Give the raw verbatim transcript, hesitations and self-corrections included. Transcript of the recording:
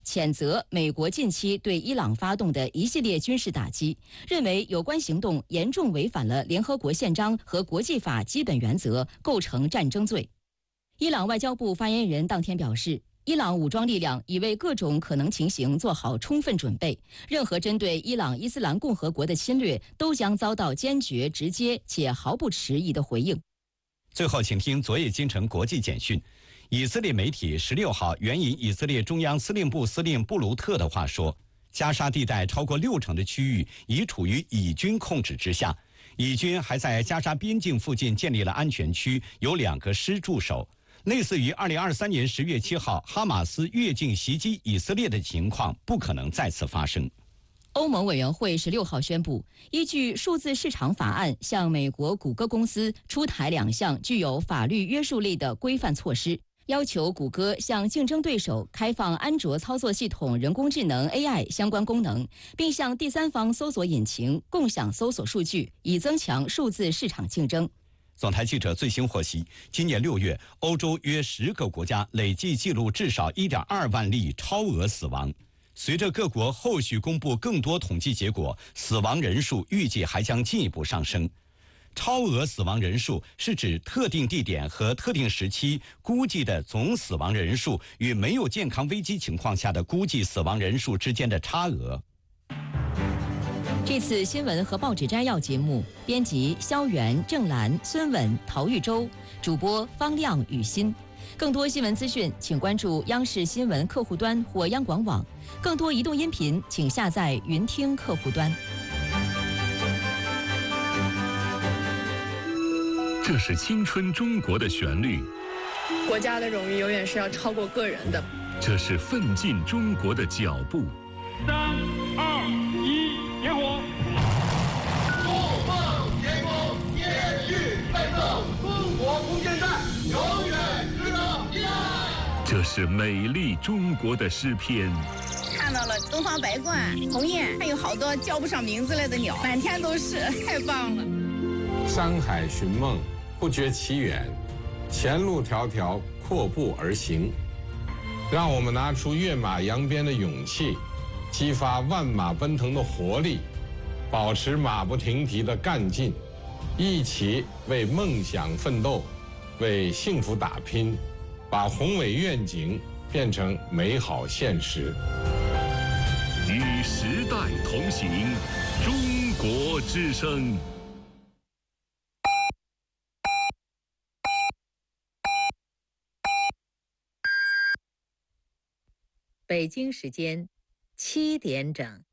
谴责美国近期对伊朗发动的一系列军事打击，认为有关行动严重违反了联合国宪章和国际法基本原则，构成战争罪。伊朗外交部发言人当天表示，伊朗武装力量已为各种可能情形做好充分准备，任何针对伊朗伊斯兰共和国的侵略都将遭到坚决、直接且毫不迟疑的回应。 最后，请听昨夜京城国际简讯。以色列媒体十六号援引以色列中央司令部司令布鲁特的话说，加沙地带超过六成的区域已处于以军控制之下，以军还在加沙边境附近建立了安全区，有两个师驻守。类似于二零二三年十月七号哈马斯越境袭击以色列的情况不可能再次发生。 欧盟委员会十六号宣布，依据数字市场法案，向美国谷歌公司出台两项具有法律约束力的规范措施，要求谷歌向竞争对手开放安卓操作系统人工智能 A I 相关功能，并向第三方搜索引擎共享搜索数据，以增强数字市场竞争。 总台记者最新获悉，今年六月，欧洲约十个国家累计记录至少 一点二万例超额死亡。随着各国后续公布更多统计结果，死亡人数预计还将进一步上升。超额死亡人数是指特定地点和特定时期估计的总死亡人数与没有健康危机情况下的估计死亡人数之间的差额。 这次新闻和报纸摘要节目，编辑肖元、郑兰、孙稳、陶玉洲，主播方亮、雨欣。更多新闻资讯，请关注央视新闻客户端或央广网。更多移动音频，请下载云听客户端。 这是青春中国的旋律， 国家的荣誉永远是要超过个人的。 这是奋进中国的脚步。 三二一，点火！ 筑梦天空，延续奋斗，中国空间站永远值得依赖。 这是美丽中国的诗篇。 看到了东方白鹳、鸿雁，还有好多叫不上名字来的鸟，满天都是，太棒了。 山海寻梦，不觉其远，前路迢迢，阔步而行。让我们拿出跃马扬鞭的勇气，激发万马奔腾的活力，保持马不停蹄的干劲，一起为梦想奋斗，为幸福打拼，把宏伟愿景变成美好现实。 与时代同行，中国之声。 北京时间七点整。